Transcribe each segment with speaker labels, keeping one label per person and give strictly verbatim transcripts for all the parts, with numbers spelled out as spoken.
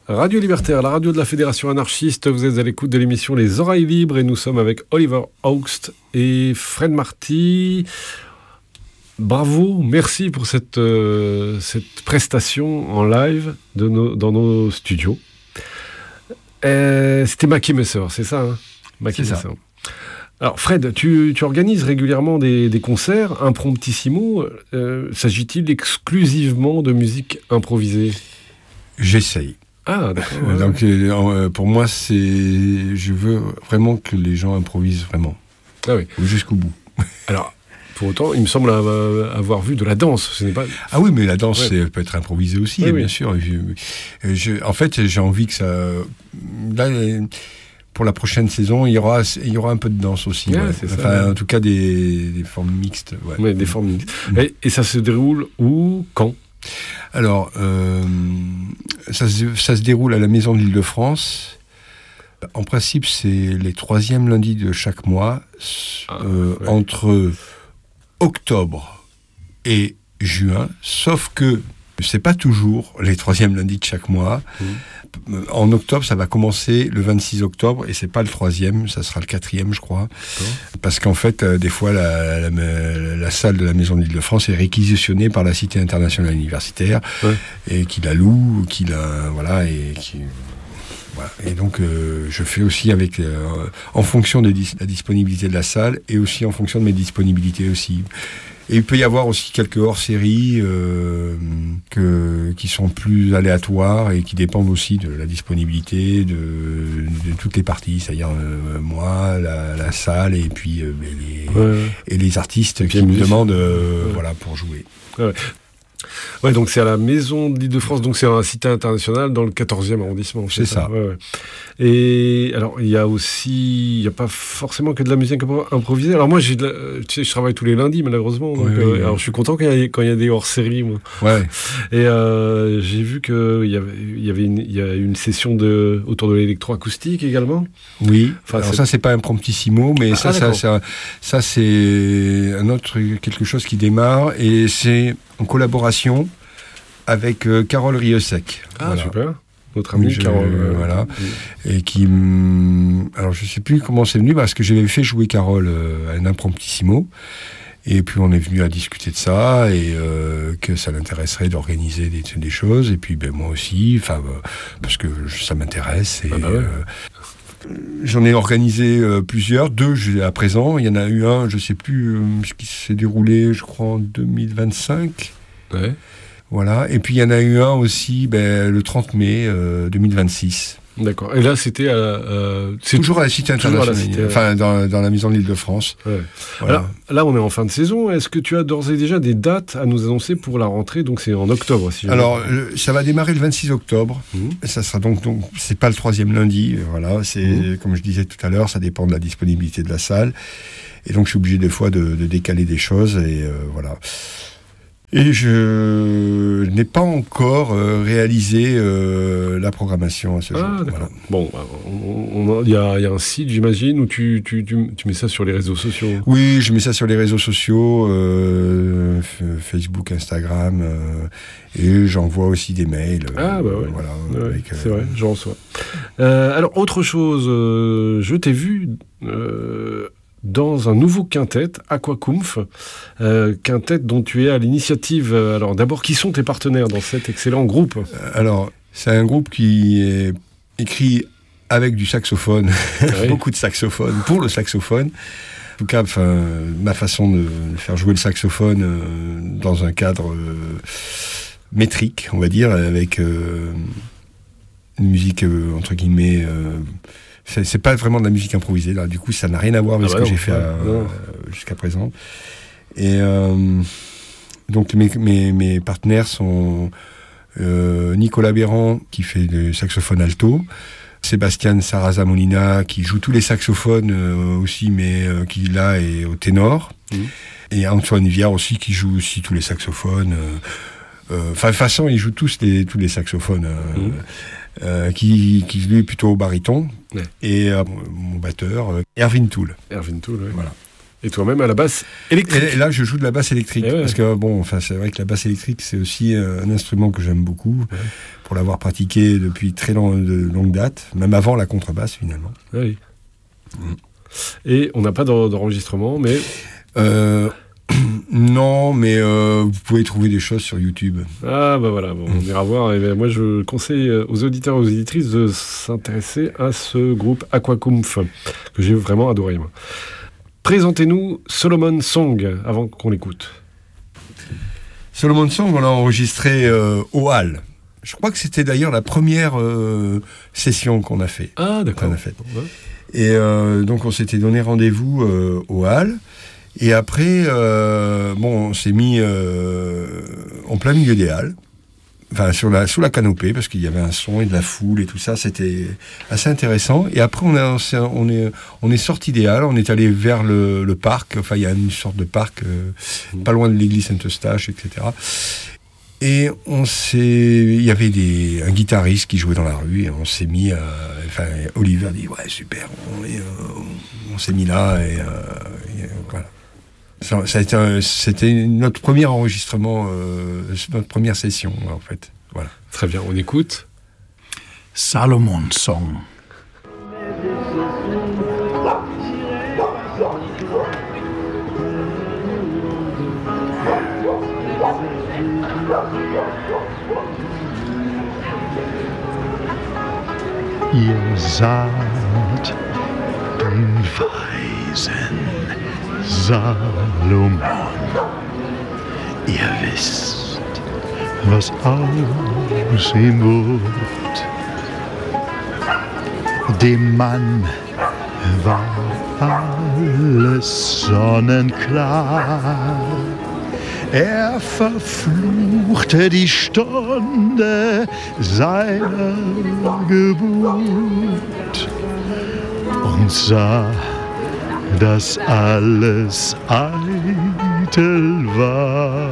Speaker 1: Radio Libertaire, la radio de la Fédération anarchiste. Vous êtes à l'écoute de l'émission Les Oreilles Libres et nous sommes avec Oliver Augst et Fred Marty. Bravo, merci pour cette, euh, cette prestation en live de nos, dans nos studios. Euh, c'était Mackie Messer, c'est ça hein Mackie
Speaker 2: C'est
Speaker 1: Messer.
Speaker 2: ça.
Speaker 1: Alors Fred, tu, tu organises régulièrement des, des concerts impromptissimo. Euh, s'agit-il exclusivement de musique improvisée ?
Speaker 2: J'essaye.
Speaker 1: Ah, d'accord. Ouais.
Speaker 2: Donc, euh, pour moi, c'est, je veux vraiment que les gens improvisent vraiment.
Speaker 1: Ah oui.
Speaker 2: Jusqu'au bout.
Speaker 1: Alors, pour autant, il me semble avoir vu de la danse. Ce n'est pas...
Speaker 2: Ah oui, mais la danse,
Speaker 1: ouais.
Speaker 2: c'est, peut être improvisée aussi,
Speaker 1: oui,
Speaker 2: bien
Speaker 1: oui.
Speaker 2: sûr. Je, je, en fait, j'ai envie que ça... Là, pour la prochaine saison, il y aura, il y aura un peu de danse aussi.
Speaker 1: Ouais,
Speaker 2: ouais.
Speaker 1: c'est
Speaker 2: enfin,
Speaker 1: ça, ouais.
Speaker 2: en tout cas, des, des formes mixtes. Ouais.
Speaker 1: Oui, des formes mixtes.
Speaker 2: Mmh.
Speaker 1: Et, et ça se déroule où, quand ?
Speaker 2: Alors, euh, ça, se, ça se déroule à la Maison de l'Île-de-France. En principe, c'est les troisièmes lundis de chaque mois,
Speaker 1: ah,
Speaker 2: euh,
Speaker 1: ouais.
Speaker 2: entre octobre et juin, sauf que c'est pas toujours les troisièmes lundis de chaque mois. Mmh. En octobre, ça va commencer le vingt-six octobre et c'est pas le troisième, ça sera le quatrième, je crois. Oh. Parce qu'en fait, euh, des fois, la, la, la, la salle de la Maison de l'Île-de-France est réquisitionnée par la Cité internationale universitaire ouais. et qui la loue, qui la voilà et qui voilà. Et donc, euh, je fais aussi avec euh, en fonction de dis- la disponibilité de la salle et aussi en fonction de mes disponibilités aussi. Et il peut y avoir aussi quelques hors-séries euh, que, qui sont plus aléatoires et qui dépendent aussi de la disponibilité de, de toutes les parties, c'est-à-dire euh, moi, la, la salle et puis euh, les, ouais, ouais. et les artistes qui me demandent euh, ouais. voilà, pour jouer.
Speaker 1: Ouais. Ouais, donc c'est à la Maison de l'Île-de-France, donc c'est un site international dans le quatorzième arrondissement.
Speaker 2: C'est, c'est ça. ça.
Speaker 1: Ouais, ouais. Et alors, il y a aussi, il n'y a pas forcément que de la musique improvisée. Alors moi, j'ai de la, tu sais, je travaille tous les lundis, malheureusement. Donc,
Speaker 2: oui,
Speaker 1: euh,
Speaker 2: oui,
Speaker 1: alors
Speaker 2: oui.
Speaker 1: je suis content quand il y a, quand il y a des hors-séries, moi.
Speaker 2: Ouais.
Speaker 1: Et euh, j'ai vu qu'il y avait, il y avait une, il y a une session de, autour de l'électroacoustique également.
Speaker 2: Oui. Enfin, alors c'est... ça, c'est pas impromptissimo, mais ah, ça, ça, ça, ça, c'est un autre quelque chose qui démarre et c'est en collaboration avec euh, Carole Rieussec.
Speaker 1: Ah,
Speaker 2: voilà.
Speaker 1: Super. Notre amie
Speaker 2: je,
Speaker 1: Carole.
Speaker 2: Euh, voilà. Oui. Et qui... Alors, je sais plus comment c'est venu, parce que j'avais fait jouer Carole euh, à un impromptissimo. Et puis, on est venu à discuter de ça, et euh, que ça l'intéresserait d'organiser des, des choses. Et puis, ben, moi aussi, enfin, euh, parce que ça m'intéresse. Et,
Speaker 1: ah bah ouais.
Speaker 2: euh, j'en ai organisé euh, plusieurs, deux à présent. Il y en a eu un, je sais plus, euh, ce qui s'est déroulé, je crois, en deux mille vingt-cinq.
Speaker 1: Ouais.
Speaker 2: Voilà, et puis il y en a eu un aussi ben, le trente mai euh, deux mille vingt-six.
Speaker 1: D'accord, et là c'était à la, euh,
Speaker 2: c'est toujours à la Cité internationale, la cité, enfin dans, dans la Maison de l'Île-de-France.
Speaker 1: Ouais. Voilà. Alors, là on est en fin de saison, est-ce que tu as d'ores et déjà des dates à nous annoncer pour la rentrée? Donc c'est en octobre. Si
Speaker 2: Alors le, ça va démarrer le vingt-six octobre, mmh. ça sera donc, donc c'est pas le troisième lundi, voilà, c'est mmh. comme je disais tout à l'heure, ça dépend de la disponibilité de la salle, et donc je suis obligé des fois de, de décaler des choses, et euh, voilà. Et je n'ai pas encore euh, réalisé euh, la programmation à ce jour.
Speaker 1: Ah, d'accord. Voilà. Bon, il y, y a un site, j'imagine, où tu, tu, tu, tu mets ça sur les réseaux sociaux.
Speaker 2: Oui, je mets ça sur les réseaux sociaux, euh, f- Facebook, Instagram, euh, et j'envoie aussi des mails.
Speaker 1: Ah, bah ouais.
Speaker 2: Euh, voilà,
Speaker 1: ouais
Speaker 2: avec,
Speaker 1: c'est
Speaker 2: euh,
Speaker 1: vrai, j'en reçois. Euh, alors, autre chose, euh, je t'ai vu... Euh, dans un nouveau quintet, Aquacumph, euh, quintet dont tu es à l'initiative. Alors d'abord, qui sont tes partenaires dans cet excellent groupe ?
Speaker 2: Alors, c'est un groupe qui est écrit avec du saxophone, oui. beaucoup de saxophone, pour le saxophone. En tout cas, ma façon de faire jouer le saxophone euh, dans un cadre euh, métrique, on va dire, avec euh, une musique, euh, entre guillemets... Euh, C'est, c'est pas vraiment de la musique improvisée, là. Du coup, ça n'a rien à voir avec ah bah ce que non, j'ai fait ouais, à, euh, jusqu'à présent. Et euh, donc, mes, mes, mes partenaires sont euh, Nicolas Béran, qui fait du saxophone alto, Sébastien Sarraza Molina, qui joue tous les saxophones euh, aussi, mais euh, qui, là, est au ténor. Mmh. Et Antoine Viard aussi, qui joue aussi tous les saxophones. Enfin, euh, euh, de toute façon, ils jouent tous les, tous les saxophones. Euh, mmh. Euh, qui, qui lui est plutôt au baryton, ouais. et euh, mon batteur, euh, Erwin Toul.
Speaker 1: Erwin Toul, oui.
Speaker 2: Voilà.
Speaker 1: Et toi-même à la basse électrique.
Speaker 2: Et là, je joue de la basse électrique.
Speaker 1: Ouais.
Speaker 2: Parce que, bon, enfin, c'est vrai que la basse électrique, c'est aussi un instrument que j'aime beaucoup, ouais. pour l'avoir pratiqué depuis très long, de longue date, même avant la contrebasse, finalement.
Speaker 1: Oui. Mmh. Et on n'a pas d'enregistrement, mais...
Speaker 2: Euh, non, mais euh, vous pouvez trouver des choses sur YouTube.
Speaker 1: Ah, bah voilà, bon, on ira voir. Et ben, moi, je conseille aux auditeurs et aux auditrices de s'intéresser à ce groupe Aquacumph, que j'ai vraiment adoré, moi. Présentez-nous Solomon Song avant qu'on l'écoute.
Speaker 2: Solomon Song, on l'a enregistré euh, au Hall. Je crois que c'était d'ailleurs la première euh, session qu'on a fait.
Speaker 1: Ah, d'accord.
Speaker 2: Qu'on a fait. Ouais. Et euh, donc, on s'était donné rendez-vous euh, au Hall. Et après, euh, bon, on s'est mis euh, en plein milieu des Halles. Enfin, sur la, sous la canopée, parce qu'il y avait un son et de la foule et tout ça, c'était assez intéressant. Et après, on, a, on est, on est sorti des Halles, on est allé vers le, le parc, enfin, il y a une sorte de parc, euh, mmh. pas loin de l'église Saint-Eustache, et cetera. Et on s'est, il y avait des, un guitariste qui jouait dans la rue, et on s'est mis à, enfin, Oliver a dit, ouais, super, on, et, euh, on s'est mis là, et, euh, et voilà. Ça, ça a été un, c'était notre premier enregistrement, euh, notre première session, en fait. Voilà.
Speaker 1: Très bien, on écoute
Speaker 3: Solomon Song. Ihr saht den Weisen Salomon. Ihr wisst, was aus ihm wird. Dem Mann war alles sonnenklar. Er verfluchte die Stunde seiner Geburt und sah, dass alles eitel war.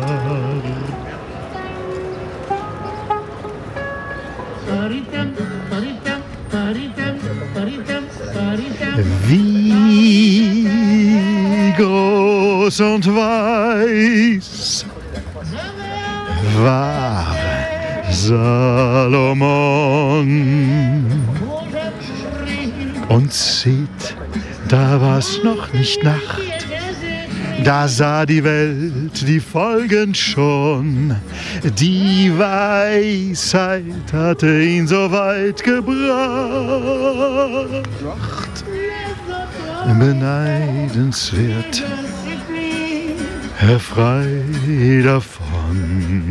Speaker 3: Wie groß und weiß war Salomon. Und seht, da war's noch nicht Nacht, da sah die Welt die Folgen schon. Die Weisheit hatte ihn so weit gebracht. Beneidenswert, Herr frei davon.